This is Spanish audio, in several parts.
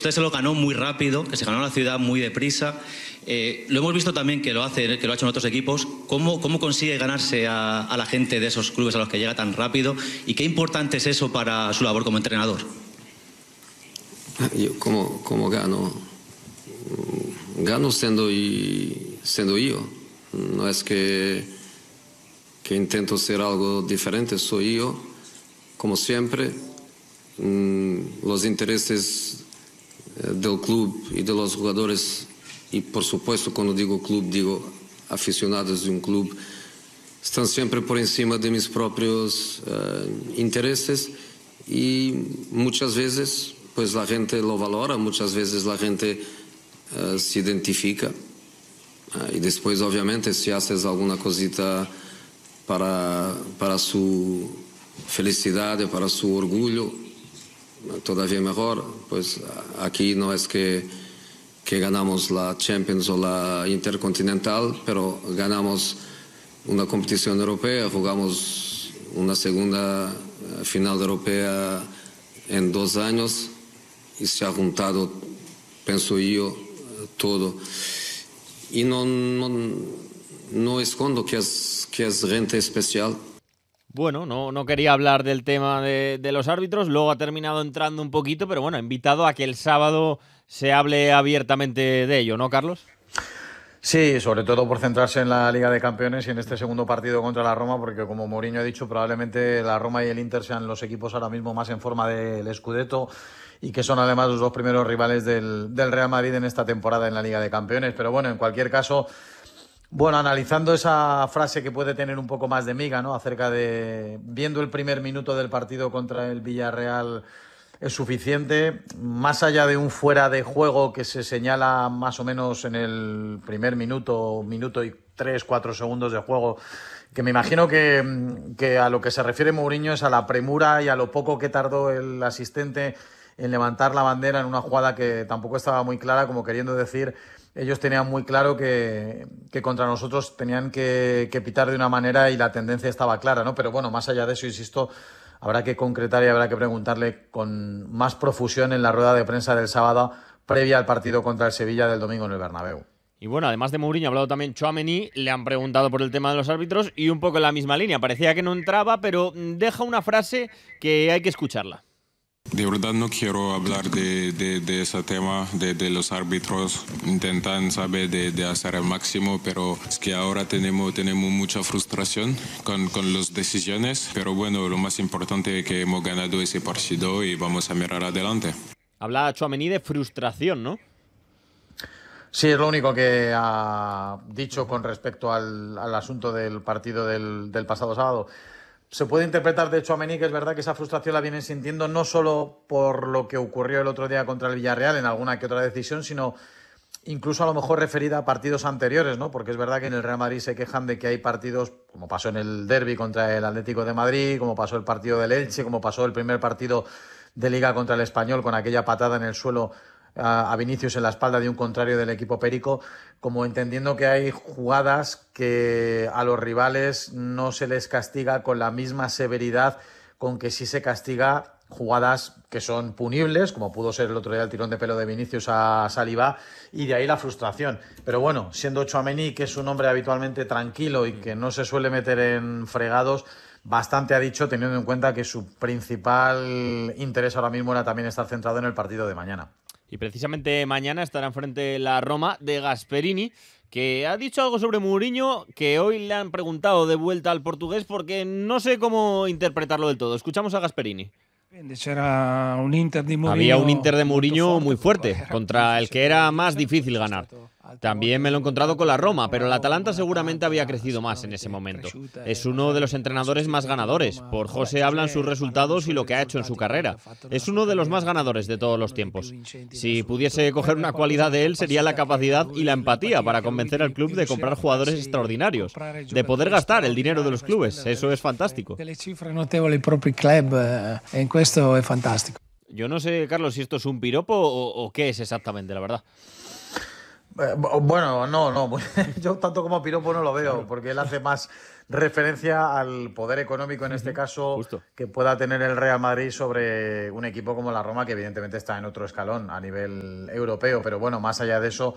Usted se lo ganó muy rápido, que se ganó la ciudad muy deprisa. Lo hemos visto también que lo ha hecho en otros equipos. ¿Cómo consigue ganarse a la gente de esos clubes a los que llega tan rápido? ¿Y qué importante es eso para su labor como entrenador? Yo, ¿cómo gano? Gano siendo yo. No es que intento ser algo diferente, soy yo, como siempre. Los intereses del club y de los jugadores, y por supuesto cuando digo club digo aficionados de un club, están siempre por encima de mis propios intereses, y muchas veces pues la gente lo valora, muchas veces la gente se identifica, y después obviamente si haces alguna cosita para su felicidad, para su orgullo, todavía mejor. Pues aquí no es que ganamos la Champions o la Intercontinental, pero ganamos una competición europea, jugamos una segunda final europea en 2 años, y se ha juntado, pienso yo, todo. Y no escondo que es gente especial. Bueno, no quería hablar del tema de los árbitros, luego ha terminado entrando un poquito, pero bueno, ha invitado a que el sábado se hable abiertamente de ello, ¿no, Carlos? Sí, sobre todo por centrarse en la Liga de Campeones y en este segundo partido contra la Roma, porque como Mourinho ha dicho, probablemente la Roma y el Inter sean los equipos ahora mismo más en forma del Scudetto, y que son además los 2 primeros rivales del Real Madrid en esta temporada en la Liga de Campeones. Pero bueno, en cualquier caso, bueno, analizando esa frase que puede tener un poco más de miga, ¿no? Acerca de, viendo el primer minuto del partido contra el Villarreal, es suficiente, más allá de un fuera de juego que se señala más o menos en el primer minuto y 3-4 segundos de juego, que me imagino que a lo que se refiere Mourinho es a la premura y a lo poco que tardó el asistente en levantar la bandera en una jugada que tampoco estaba muy clara, como queriendo decir, ellos tenían muy claro que contra nosotros tenían que pitar de una manera y la tendencia estaba clara, ¿no? Pero bueno, más allá de eso, insisto, habrá que concretar y habrá que preguntarle con más profusión en la rueda de prensa del sábado previa al partido contra el Sevilla del domingo en el Bernabéu. Y bueno, además de Mourinho, ha hablado también Tchouaméni, le han preguntado por el tema de los árbitros y un poco en la misma línea. Parecía que no entraba, pero deja una frase que hay que escucharla. De verdad no quiero hablar de ese tema, de los árbitros. Intentan saber de hacer el máximo, pero es que ahora tenemos mucha frustración con las decisiones. Pero bueno, lo más importante es que hemos ganado ese partido y vamos a mirar adelante. Habla Tchouaméni de frustración, ¿no? Sí, es lo único que ha dicho con respecto al asunto del partido del pasado sábado. Se puede interpretar de Tchouaméni que es verdad que esa frustración la vienen sintiendo no solo por lo que ocurrió el otro día contra el Villarreal en alguna que otra decisión, sino incluso a lo mejor referida a partidos anteriores, ¿no? Porque es verdad que en el Real Madrid se quejan de que hay partidos, como pasó en el derbi contra el Atlético de Madrid, como pasó el partido del Elche, como pasó el primer partido de Liga contra el Español con aquella patada en el suelo a Vinicius en la espalda de un contrario del equipo perico, como entendiendo que hay jugadas que a los rivales no se les castiga con la misma severidad con que sí se castiga jugadas que son punibles, como pudo ser el otro día el tirón de pelo de Vinicius a Saliba, y de ahí la frustración. Pero bueno, siendo Tchouaméni, que es un hombre habitualmente tranquilo y que no se suele meter en fregados, bastante ha dicho, teniendo en cuenta que su principal interés ahora mismo era también estar centrado en el partido de mañana. Y precisamente mañana estará enfrente la Roma de Gasperini, que ha dicho algo sobre Mourinho que hoy le han preguntado de vuelta al portugués porque no sé cómo interpretarlo del todo. Escuchamos a Gasperini. Había un Inter de Mourinho muy fuerte, contra el que era más difícil ganar. También me lo he encontrado con la Roma, pero el Atalanta seguramente había crecido más en ese momento. Es uno de los entrenadores más ganadores. Por José hablan sus resultados y lo que ha hecho en su carrera. Es uno de los más ganadores de todos los tiempos. Si pudiese coger una cualidad de él, sería la capacidad y la empatía para convencer al club de comprar jugadores extraordinarios, de poder gastar el dinero de los clubes. Eso es fantástico. Esto es fantástico. Yo no sé, Carlos, si esto es un piropo o qué es exactamente, la verdad. Bueno, no. Yo tanto como piropo no lo veo, porque él hace más referencia al poder económico, en este caso, justo, que pueda tener el Real Madrid sobre un equipo como la Roma, que evidentemente está en otro escalón a nivel europeo. Pero bueno, más allá de eso,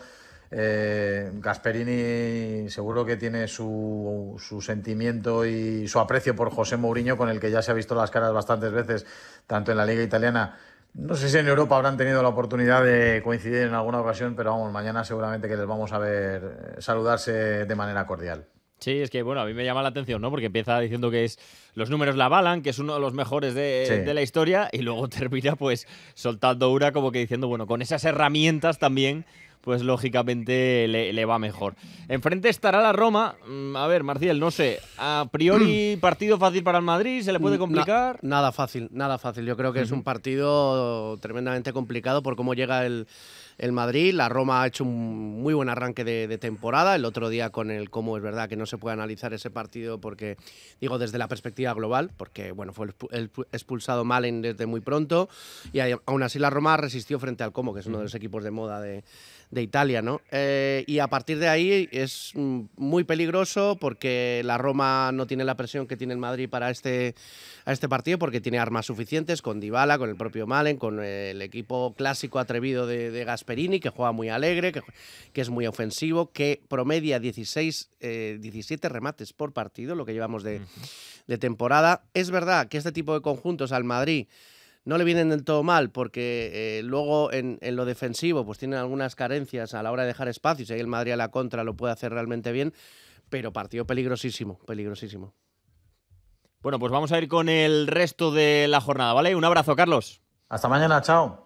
Gasperini seguro que tiene su sentimiento y su aprecio por José Mourinho, con el que ya se ha visto las caras bastantes veces, tanto en la Liga Italiana. No sé si en Europa habrán tenido la oportunidad de coincidir en alguna ocasión, pero vamos, mañana seguramente que les vamos a ver saludarse de manera cordial. Sí, es que bueno, a mí me llama la atención, ¿no? Porque empieza diciendo que los números la avalan, que es uno de los mejores de la historia, y luego termina pues soltando una como que diciendo, bueno, con esas herramientas también, pues lógicamente le va mejor. Enfrente estará la Roma. A ver, Marcial, no sé, a priori partido fácil para el Madrid, ¿se le puede complicar? Nada fácil. Yo creo que es un partido tremendamente complicado por cómo llega el Madrid. La Roma ha hecho un muy buen arranque de temporada. El otro día con el cómo es verdad que no se puede analizar ese partido porque, digo, desde la perspectiva global, porque bueno, fue expulsado Malen desde muy pronto y aún así la Roma resistió frente al Como, que es uno de los equipos de moda de Italia, ¿no? Y a partir de ahí es muy peligroso porque la Roma no tiene la presión que tiene el Madrid para este partido, porque tiene armas suficientes con Dybala, con el propio Malen, con el equipo clásico atrevido de Gasperini, que juega muy alegre, que es muy ofensivo, que promedia 17 remates por partido, lo que llevamos de temporada. Es verdad que este tipo de conjuntos al Madrid no le vienen del todo mal, porque luego en lo defensivo pues tienen algunas carencias a la hora de dejar espacios, y ahí el Madrid a la contra lo puede hacer realmente bien, pero partido peligrosísimo. Bueno, pues vamos a ir con el resto de la jornada, ¿vale? Un abrazo, Carlos. Hasta mañana, chao.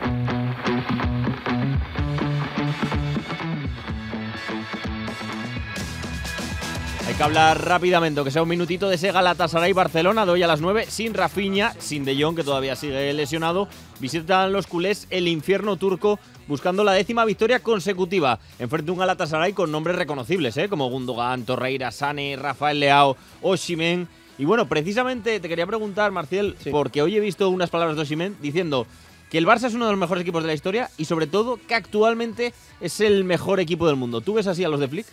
Hay que hablar rápidamente, que sea un minutito, de ese Galatasaray-Barcelona de hoy a las 9, sin Rafinha, sin De Jong, que todavía sigue lesionado. Visitan los culés el infierno turco buscando la 10ª victoria consecutiva. Enfrente un Galatasaray con nombres reconocibles, como Gundogan, Torreira, Sané, Rafael Leao, Osimhen. Y bueno, precisamente te quería preguntar, Marcial, porque hoy he visto unas palabras de Osimhen diciendo que el Barça es uno de los mejores equipos de la historia y sobre todo que actualmente es el mejor equipo del mundo. ¿Tú ves así a los de Flick?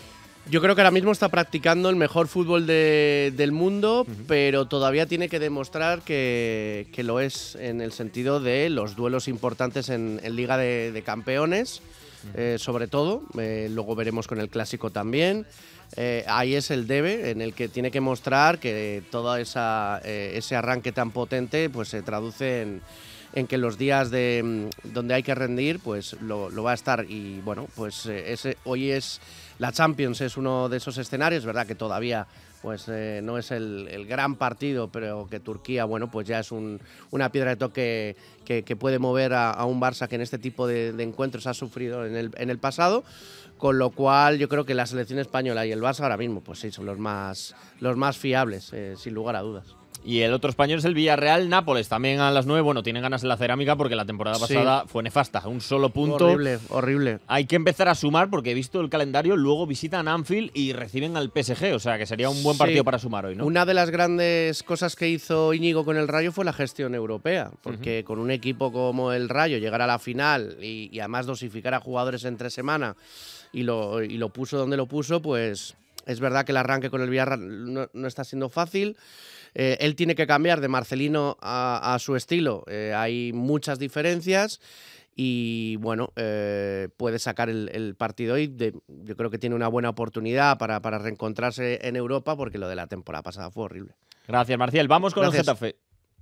Yo creo que ahora mismo está practicando el mejor fútbol del mundo, pero todavía tiene que demostrar que lo es en el sentido de los duelos importantes en Liga de Campeones, sobre todo. Luego veremos con el Clásico también. Ahí es el debe en el que tiene que mostrar que todo ese arranque tan potente pues se traduce en que los días donde hay que rendir pues lo va a estar. Y bueno, pues hoy es la Champions, es uno de esos escenarios, verdad que todavía pues no es el gran partido, pero que Turquía, bueno, pues ya es una piedra de toque que puede mover a un Barça que en este tipo de encuentros ha sufrido en el pasado, con lo cual yo creo que la selección española y el Barça ahora mismo pues sí son los más fiables, sin lugar a dudas. Y el otro español es el Villarreal-Nápoles, también a las 9. Bueno, tienen ganas en la cerámica porque la temporada pasada fue nefasta, un solo punto. Horrible. Hay que empezar a sumar porque he visto el calendario, luego visitan Anfield y reciben al PSG, o sea que sería un buen partido para sumar hoy, ¿no? Una de las grandes cosas que hizo Íñigo con el Rayo fue la gestión europea, porque con un equipo como el Rayo llegar a la final y además dosificar a jugadores entre semana y lo puso donde lo puso, pues es verdad que el arranque con el Villarreal no está siendo fácil. Él tiene que cambiar de Marcelino a su estilo. Hay muchas diferencias y bueno, puede sacar el partido hoy. Yo creo que tiene una buena oportunidad para reencontrarse en Europa, porque lo de la temporada pasada fue horrible. Gracias, Marcial. Vamos con el Getafe.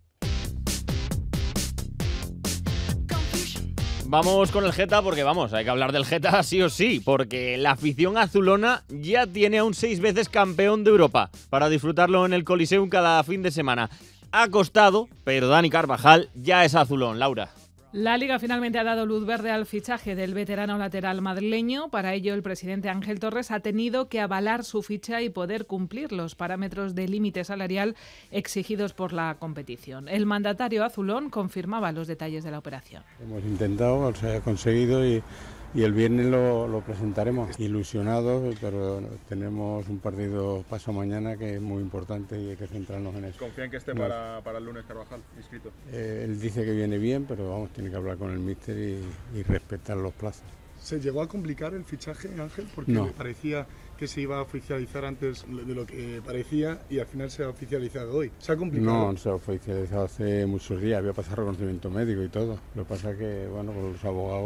Vamos con el Geta porque hay que hablar del Geta sí o sí, porque la afición azulona ya tiene a un 6 veces campeón de Europa para disfrutarlo en el Coliseum cada fin de semana. Ha costado, pero Dani Carvajal ya es azulón. Laura. La Liga finalmente ha dado luz verde al fichaje del veterano lateral madrileño. Para ello, el presidente Ángel Torres ha tenido que avalar su ficha y poder cumplir los parámetros de límite salarial exigidos por la competición. El mandatario azulón confirmaba los detalles de la operación. Hemos intentado, se ha conseguido y el viernes lo presentaremos. Ilusionados, pero tenemos un partido paso mañana que es muy importante y hay que centrarnos en eso. ¿Confía en que esté para el lunes Carvajal inscrito? Él dice que viene bien, pero vamos, tiene que hablar con el míster y respetar los plazos. ¿Se llegó a complicar el fichaje, Ángel? Porque No. parecía que se iba a oficializar antes de lo que parecía y al final se ha oficializado hoy. ¿Se ha complicado? No, se ha oficializado hace muchos días, había pasado reconocimiento médico y todo. Lo que pasa es que, bueno, con los abogados